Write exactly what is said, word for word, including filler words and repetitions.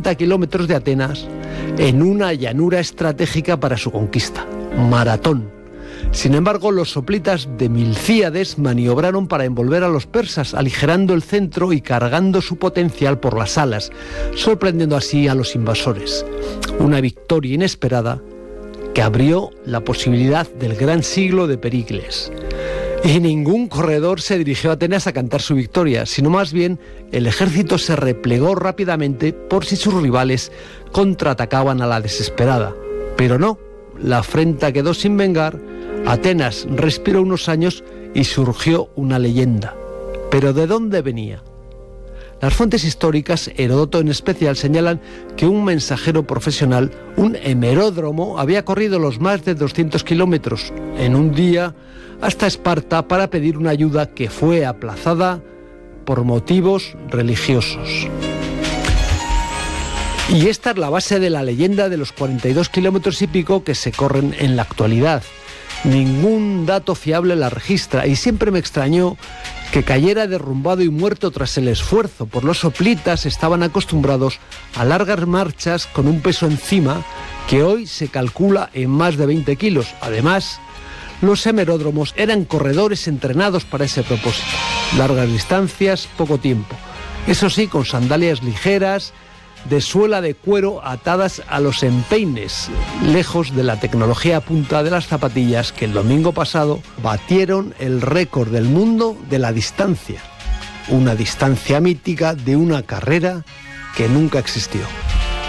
sesenta kilómetros de Atenas en una llanura estratégica para su conquista, Maratón. Sin embargo, los soplitas de Milcíades maniobraron para envolver a los persas, aligerando el centro y cargando su potencial por las alas, sorprendiendo así a los invasores. Una victoria inesperada que abrió la posibilidad del gran siglo de Pericles. Y ningún corredor se dirigió a Atenas a cantar su victoria, sino más bien el ejército se replegó rápidamente por si sus rivales contraatacaban a la desesperada. Pero no, la afrenta quedó sin vengar, Atenas respiró unos años y surgió una leyenda. ¿Pero de dónde venía? Las fuentes históricas, Heródoto en especial, señalan que un mensajero profesional, un hemeródromo, había corrido los más de doscientos kilómetros en un día hasta Esparta para pedir una ayuda que fue aplazada por motivos religiosos. Y esta es la base de la leyenda de los cuarenta y dos kilómetros y pico que se corren en la actualidad. Ningún dato fiable la registra y siempre me extrañó que cayera derrumbado y muerto tras el esfuerzo, pues los soplitas estaban acostumbrados a largas marchas con un peso encima que hoy se calcula en más de veinte kilos. Además, los hemeródromos eran corredores entrenados para ese propósito. Largas distancias, poco tiempo. Eso sí, con sandalias ligeras, de suela de cuero atadas a los empeines, lejos de la tecnología punta de las zapatillas que el domingo pasado batieron el récord del mundo de la distancia, una distancia mítica de una carrera que nunca existió.